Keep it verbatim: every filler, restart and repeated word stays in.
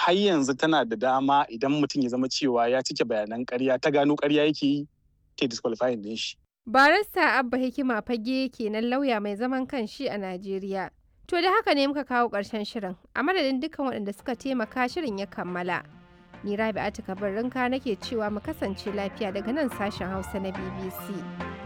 har yanzu tana da dama idan mutum ya zama cewa ya cike bayanan ƙarya ta gano ƙarya yake yi ta disqualifying din shi. Barista Abba Hikima Fage kenan lauya mai zaman kanshi a Najeriya. To da haka ne muka kawo ƙarshen shirin, a madadin dukkan waɗanda suka taimaka shirin ya kammala. Ni Rabi'atu Kabir Rinka nake cewa mu kasance lafiya daga nan sashen Hausa na B B C.